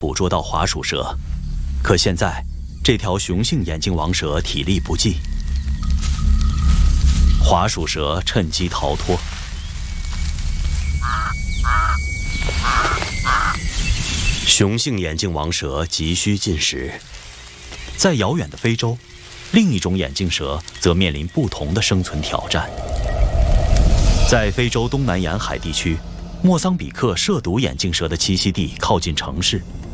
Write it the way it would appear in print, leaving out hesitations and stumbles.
捕捉到华鼠蛇，可现在这条雄性眼镜王蛇体力不济，华鼠蛇趁机逃脱。雄性眼镜王蛇急需进食。在遥远的非洲，另一种眼镜蛇则面临不同的生存挑战。在非洲东南沿海地区，莫桑比克涉毒眼镜蛇的栖息地靠近城市，